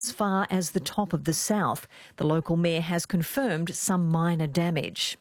as far as the top of the south. The local mayor has confirmed some minor damage.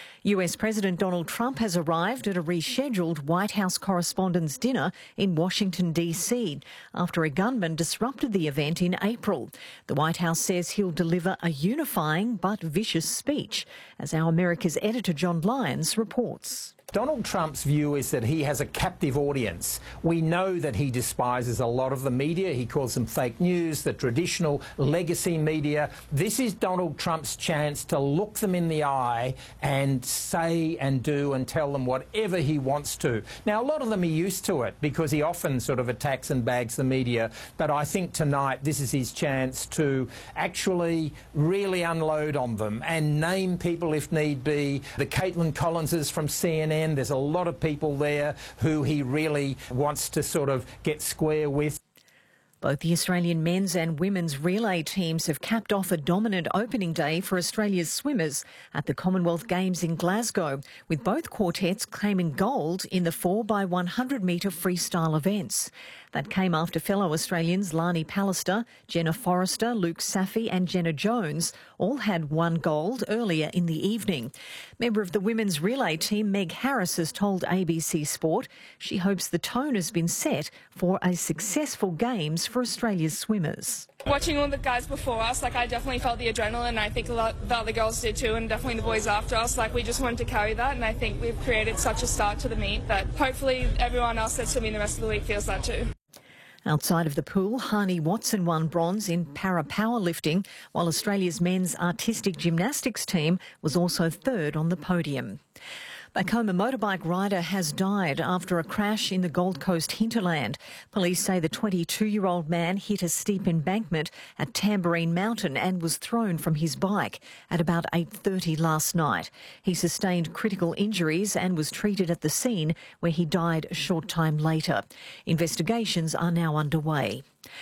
US President Donald Trump has arrived at a rescheduled White House Correspondents' Dinner in Washington, D.C. after a gunman disrupted the event in April. The White House says he'll deliver a unifying but vicious speech, as our America's editor John Lyons reports. Donald Trump's view is that he has a captive audience. We know that he despises a lot of the media. He calls them fake news, the traditional legacy media. This is Donald Trump's chance to look them in the eye and say and do and tell them whatever he wants to. Now, a lot of them are used to it because he often sort of attacks and bags the media. But I think tonight this is his chance to actually really unload on them and name people if need be. The Caitlin Collinses from CNN. There's a lot of people there who he really wants to sort of get square with. Both the Australian men's and women's relay teams have capped off a dominant opening day for Australia's swimmers at the Commonwealth Games in Glasgow, with both quartets claiming gold in the 4x100 metre freestyle events. That came after fellow Australians Lani Pallister, Jenna Forrester, Luke Safi and Jenna Jones all had won gold earlier in the evening. Member of the women's relay team Meg Harris has told ABC Sport she hopes the tone has been set for a successful Games for Australia's swimmers. Watching all the guys before us, I definitely felt the adrenaline. I think a lot the other girls did too, and definitely the boys after us. We just wanted to carry that, and I think we've created such a start to the meet that hopefully everyone else that's swimming the rest of the week feels that too. Outside of the pool, Hani Watson won bronze in para-powerlifting, while Australia's men's artistic gymnastics team was also third on the podium. Back home, a motorbike rider has died after a crash in the Gold Coast hinterland. Police say the 22-year-old man hit a steep embankment at Tamborine Mountain and was thrown from his bike at about 8:30 last night. He sustained critical injuries and was treated at the scene, where he died a short time later. Investigations are now underway.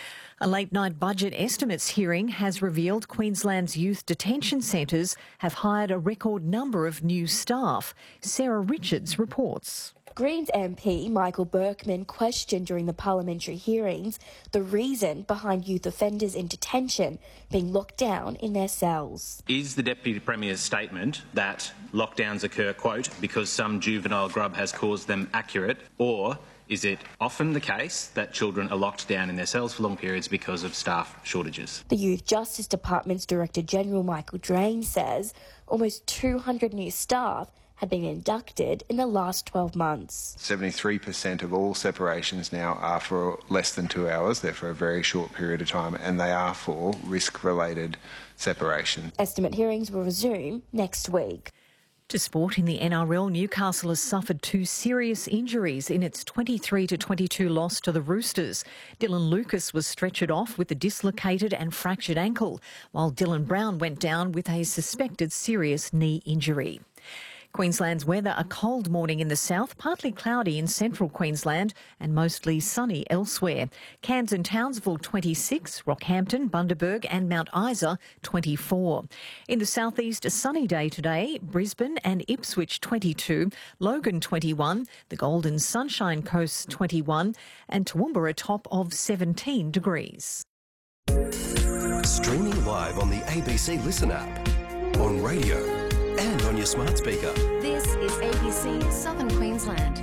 A late-night budget estimates hearing has revealed Queensland's youth detention centres have hired a record number of new staff. Sarah Richards reports. Greens MP Michael Berkman questioned during the parliamentary hearings the reason behind youth offenders in detention being locked down in their cells. Is the Deputy Premier's statement that lockdowns occur, quote, because some juvenile grub has caused them accurate, or is it often the case that children are locked down in their cells for long periods because of staff shortages? The Youth Justice Department's Director General Michael Drain says almost 200 new staff had been inducted in the last 12 months. 73% of all separations now are for less than 2 hours. They're for a very short period of time, and they are for risk-related separation. Estimate hearings will resume next week. To sport, in the NRL, Newcastle has suffered 2 serious injuries in its 23-22 loss to the Roosters. Dylan Lucas was stretchered off with a dislocated and fractured ankle, while Dylan Brown went down with a suspected serious knee injury. Queensland's weather: a cold morning in the south, partly cloudy in central Queensland and mostly sunny elsewhere. Cairns and Townsville 26, Rockhampton, Bundaberg and Mount Isa 24. In the southeast, a sunny day today, Brisbane and Ipswich 22, Logan 21, the Golden Sunshine Coast 21 and Toowoomba a top of 17 degrees. Streaming live on the ABC Listen app, on radio and on your smart speaker. This is ABC Southern Queensland.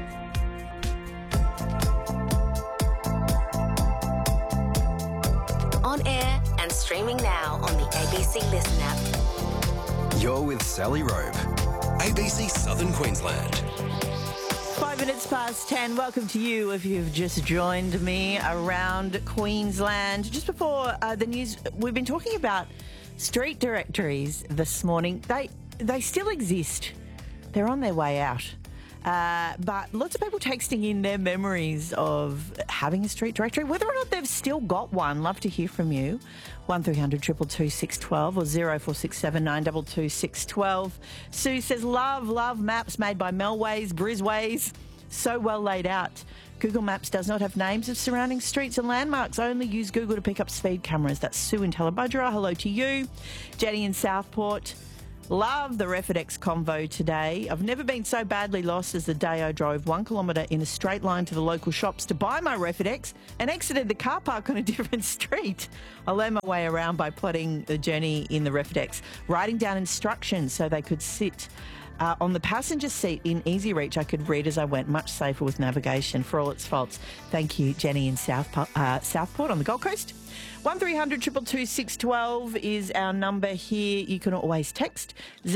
On air and streaming now on the ABC Listen app. You're with Sally Robe, ABC Southern Queensland. 5 minutes past 10. Welcome to you if you've just joined me around Queensland. Just before the news, we've been talking about street directories this morning. They still exist. They're on their way out. But lots of people texting in their memories of having a street directory, whether or not they've still got one. Love to hear from you. 1300 222 612 or 0467 922 612. Sue says, love maps made by Melways, Brisways. So well laid out. Google Maps does not have names of surrounding streets and landmarks. Only use Google to pick up speed cameras. That's Sue in Tallabudgera. Hello to you. Jenny in Southport. Love the Refidex convo today. I've never been so badly lost as the day I drove 1 kilometre in a straight line to the local shops to buy my Refidex and exited the car park on a different street. I learned my way around by plotting the journey in the Refidex, writing down instructions so they could sit on the passenger seat in easy reach. I could read as I went, much safer with navigation for all its faults. Thank you, Jenny in Southport on the Gold Coast. 1300 222 612 is our number here. You can always text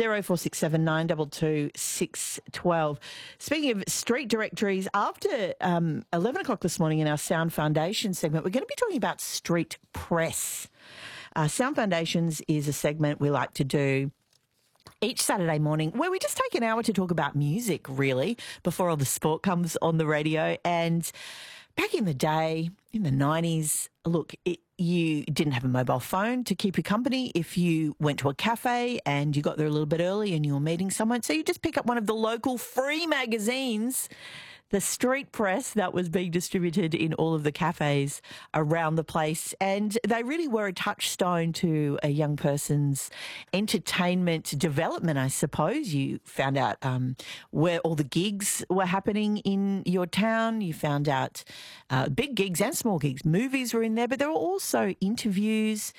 0467 922 612. Speaking of street directories, after 11 o'clock this morning in our Sound Foundation segment, we're going to be talking about street press. Sound Foundations is a segment we like to do each Saturday morning where we just take an hour to talk about music, really, before all the sport comes on the radio. And back in the day, in the 90s, look, you didn't have a mobile phone to keep you company if you went to a cafe and you got there a little bit early and you were meeting someone. So you just pick up one of the local free magazines, the street press that was being distributed in all of the cafes around the place. And they really were a touchstone to a young person's entertainment development, I suppose. You found out where all the gigs were happening in your town. You found out big gigs and small gigs. Movies were in there, but there were also interviews,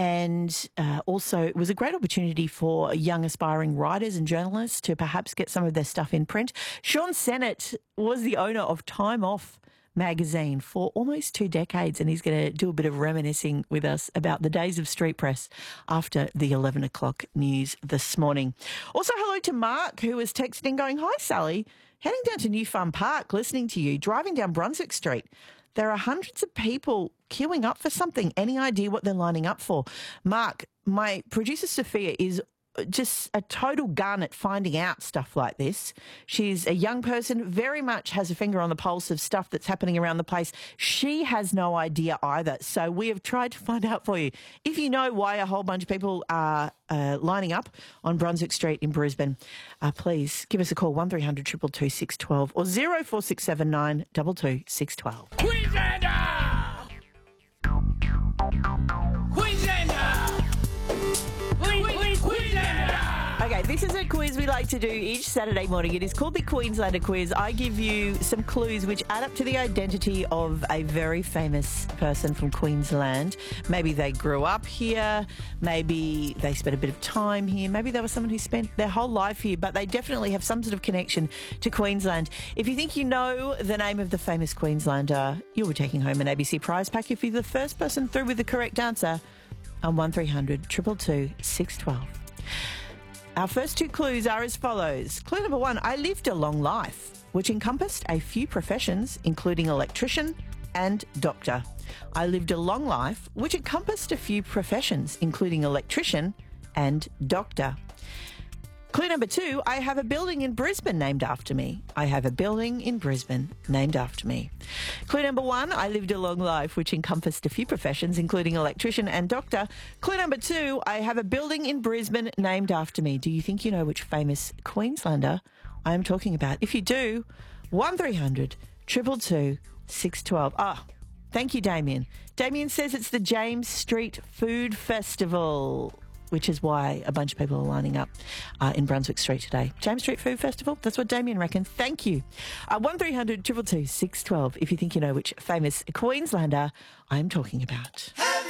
and also it was a great opportunity for young aspiring writers and journalists to perhaps get some of their stuff in print. Sean Sennett was the owner of Time Off magazine for almost 2 decades, and he's going to do a bit of reminiscing with us about the days of street press after the 11 o'clock news this morning. Also, hello to Mark, who was texting going, "Hi, Sally, heading down to New Farm Park, listening to you, driving down Brunswick Street. There are hundreds of people queuing up for something. Any idea what they're lining up for?" Mark, my producer Sophia is just a total gun at finding out stuff like this. She's a young person, very much has a finger on the pulse of stuff that's happening around the place. She has no idea either. So we have tried to find out for you. If you know why a whole bunch of people are lining up on Brunswick Street in Brisbane, please give us a call, 1300 222 612 or 0467 922 612. Queenslander! Okay, this is a quiz we like to do each Saturday morning. It is called the Queenslander Quiz. I give you some clues which add up to the identity of a very famous person from Queensland. Maybe they grew up here, maybe they spent a bit of time here, maybe they were someone who spent their whole life here, but they definitely have some sort of connection to Queensland. If you think you know the name of the famous Queenslander, you'll be taking home an ABC prize pack if you're the first person through with the correct answer on 1300 222 612. Our first 2 clues are as follows. Clue number 1, I lived a long life, which encompassed a few professions, including electrician and doctor. I lived a long life, which encompassed a few professions, including electrician and doctor. Clue number 2, I have a building in Brisbane named after me. I have a building in Brisbane named after me. Clue number 1, I lived a long life, which encompassed a few professions, including electrician and doctor. Clue number 2, I have a building in Brisbane named after me. Do you think you know which famous Queenslander I am talking about? If you do, 1300 222 612. Ah, thank you, Damien. Damien says it's the James Street Food Festival, which is why a bunch of people are lining up in Brunswick Street today. James Street Food Festival, that's what Damien reckons. Thank you. 1300 222 612 if you think you know which famous Queenslander I'm talking about.